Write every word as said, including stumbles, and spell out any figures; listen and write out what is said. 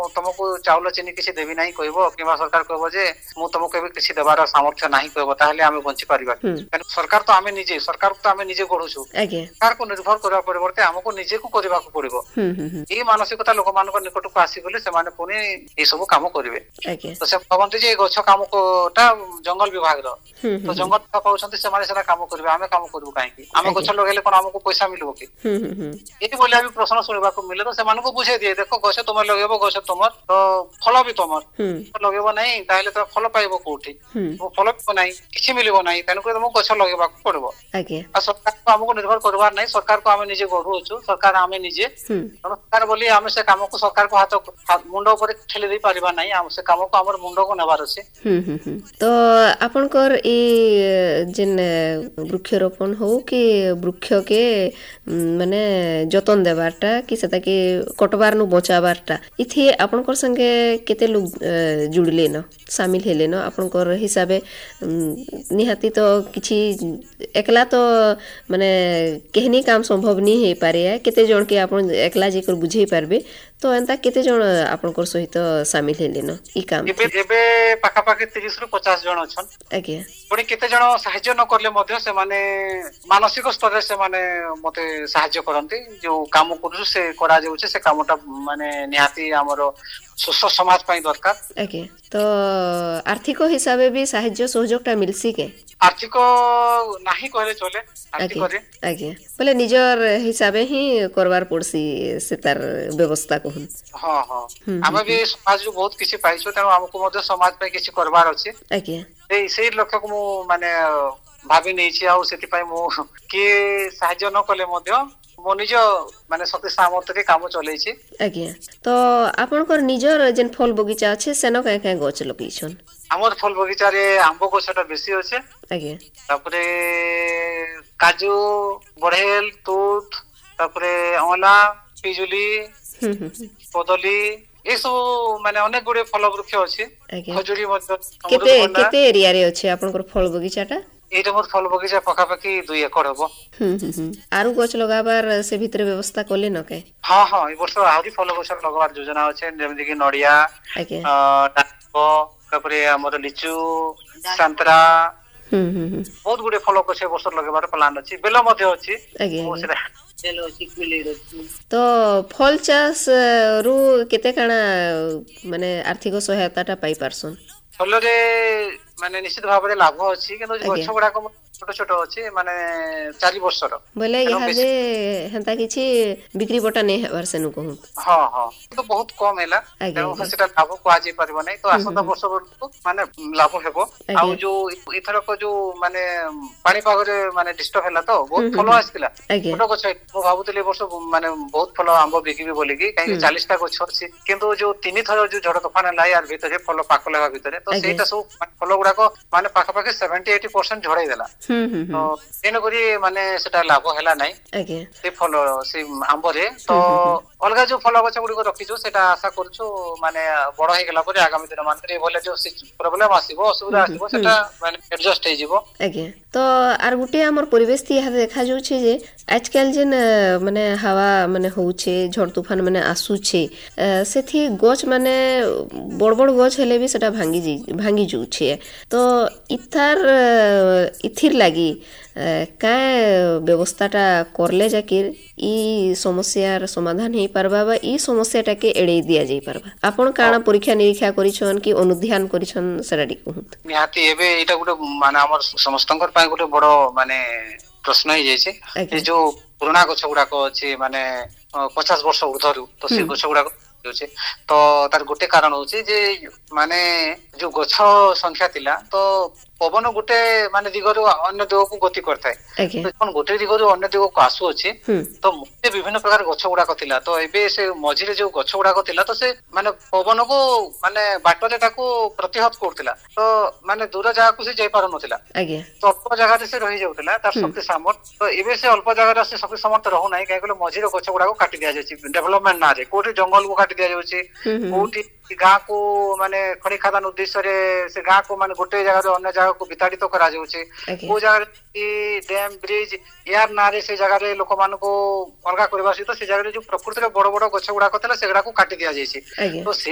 तुमको चाउल चिनी किसी देवी नहीं कहबो किबा सरकार कहबो जे मु तुमको भी किसी देबार सामर्थ्य नहीं कहबो ताहले आमे बंची परिबा सरकार तो आमे निजे सरकार तो आमे निजे गढुछु सरकार को निर्भर करबा परिवर्ते हमको निजे को करबा को पड़िबो ई मानसिकता लोक मान को निकट को आसी गले से माने पुनी ई सब काम करिवे तो से भवंती जे गछ काम कोटा जंगल विभाग रो तो जंगल का पाउछंती से माने सेना काम करिवे आमे काम करबो काहे की आमे गछ लगेले कोन हमको पैसा मिलबो की एटी बोले अभी प्रश्न सुनबा को मिले तो से मान को बुझे दिए देखो गछ तुम लगेबो गछ तुमर तो फल भी तुमर लगेबो नहीं ताहले तो फल पाइबो कोठी वो फल को नहीं किछि मिलबो नहीं तन को तुम गछ लगेबा को पड़बो आ सरकार को हमको निर्भर करबार नहीं सरकार को आमे निजे गढुछु सरकार आमे निजे सरकार बोली आमे से काम को सरकार को हाथ मुंडो ऊपर ठेली दे परिबा नहीं आम से काम को हमर मुंडो को नेबार अछि तो आपनकर ई जिन वृक्षरोपण हो कि वृक्ष के माने जतन देबारटा कि सेता कि कटबार नु बचाबारटा इथे आपनकर संगे केते लोग जुड़ले न शामिल हेले न आपनकर हिसाबे निहाती तो किछि एकला तो माने केहनी काम संभव नहीं हे पारे केते जण के आपन एकला जेकर बुझेई पारबे तो एंता केते जण आपनकर सहित शामिल हेले न ई काम एबे एबे पाखा पाखी तीस रु पचास जण अछन आगे पुनी केते जण सहाय्य न करले मध्ये से माने मानसिक स्तर से माने मते सहाय्य करंती जो काम करू से करा जाउछे से कामटा माने निहाती हमरो सुस्थ समाज पई दरकार आगे तो आर्थिक हिसाबे भी सहाय्य सहयोगटा मिलसी के आर्थिक नाही कहले चले आर्थिक करे आगे बोले निजर हिसाबे ही करवार पड़सी से तार व्यवस्था को हां हां हम भी समाज बहुत किछि पाइछो तनो हमको मध्ये समाज पे किछि करवार अछि आगे ए से लक्ष्य को माने भाबी नै छी आ सेति पई मो के सहाय्य न कले मध्ये मो निज माने शक्ति सामर्थ्य के काम चलै छी आगे तो आपनकर निजर जेन फल बगीचा अछि सेनो काय काय गछ लगैछन हमर फल बगीचा रे आंबो गछटा बेसी अछि आगे तापरे काजू बड़हेल तूत तापरे अमला पिजुली कदली ए सब माने अनेक गुडे फल वृक्ष अछि खजूरी मध्ये केते केते एरिया रे अछि आपनकर फल बगीचाटा एटा मोर फल बगीचा पका पकी दुई एकड़ हबो आरु गछ लगाबार से भीतर व्यवस्था कोले न के हां हां ई वर्ष आउरी फल गछ लगाबार योजना अछि जेमि कि नडिया डाको कपरे हमर लिचू संतरा बहुत गुडे फल गछ वर्ष लगाबार प्लान अछि बेल मध्ये अछि चलो सिकले तो फल चाष रु केते काना माने आर्थिक सहायताटा पाई पारसन फल रे माने निश्चित भाव रे लाभ अछि किंतु गछ गुडा को छोट छोट अछि माने चार वर्ष रो बोले यहा जे हंता किछि बिक्री बटा नै हबार सेनु कहू हां हां तो बहुत कम हैला तो सेटा लाभ को आजे परबो नै तो आसंता वर्ष को माने लाभ हेबो आ जो इथर को जो माने पानी पाग रे माने डिस्टर्ब हैला तो बहुत फल आस्तिला छोट गछ मो भाबुतले वर्ष माने बहुत फल आंबो बिकिबे बोली कि काहे चालीस टा गछ अछि किंतु जो तीन थर जो झड़ तूफान ला यार भीतर फल पाक लगा भीतर तो सेटा सब फल गुडा को माने पाक पाक सत्तर अस्सी परसेंट झड़ाई देला तो एनो करी माने सेटा लाभ हैला नै आगे से फल से आंबो रे तो अलगा जो फल गछ गुडी को रखिजो सेटा आशा करछु माने बड़ हे गेला परे आगामी दिन मान रे बोले जो प्रॉब्लम आसीबो असुविधा आसीबो सेटा माने एडजस्ट हे जिवो आगे तो आर गुटे हमर परिवेश थी हा देखा जाउ छै जे आजकल जेन माने हवा माने होउछे झड़ तूफान माने आसुछे सेथि गछ माने बड़ बड़ गछ हेले भी सेटा भांगी जी भांगी जउ छे तो इथार इथिर लागी का व्यवस्थाटा करले जाकिर ई समस्यार समाधान हे परबा बा ई समस्याटा के एड़े दिया जाई परबा आपण काना परीक्षा निरीक्षा करिछन कि अनुध्यान करिछन सराडी कहत निहाती एबे एटा गुटे माने हमर समस्तंकर पाए गुटे बड़ माने प्रश्न हे जे छे ए जो पुराना गछ गुडा को अछि माने पचास वर्ष उर्धरु तो से गछ गुडा होचे तो तार गोटे कारण होचे जे माने जो गछ संख्या थिला तो पवन गोटे माने दिगरु अन्य दिग को गति करथाय तो कोन गोटे दिगरु अन्य दिग को आसु अछि तो मते विभिन्न प्रकार गछ गुडा को थिला तो एबे से मझिरे जो गछ गुडा को थिला तो से माने पवन को माने बाटरे ताको प्रतिहत करथिला तो माने दूर जगह को से जाय पार नथिला आगे तो अल्प जगह रे से रहि जाउथिला तार शक्ति सामर्थ तो एबे से अल्प जगह रे से शक्ति सामर्थ रहउ नै काहे कहले मझिरे गछ गुडा को काटि दिया जाय छी डेवलपमेंट ना रे कोठी जंगल को काटि दिया जाय छी कोठी गाँ को माने खनि खादान उद्देश्य रे से गाँ को माने गोटे जगह रे अन्य जगह को विताड़ित तो करा जाउछे को जगह डैम ब्रिज यार नारे से जगह रे लोक मान को अलगा करबा सहित से जगह रे जो प्रकृति रे बड़ बड़ गछ गुडा कथला सेगडा को काटि दिया जाय छी तो